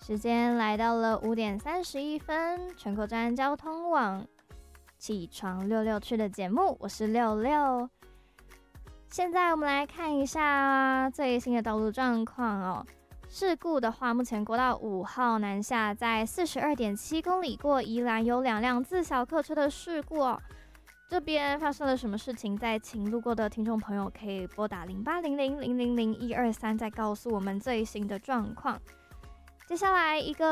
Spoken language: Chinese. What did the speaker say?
时间来到了5:31，全国站交通网起床66去的节目，我是66。现在我们来看一下最新的道路状况哦。事故的话，目前国道5号南下在42.7公里过宜兰，有2辆自小客车的事故哦。这边发生了什么事情？在请路过的听众朋友可以拨打0800000123，再告诉我们最新的状况。接下来一个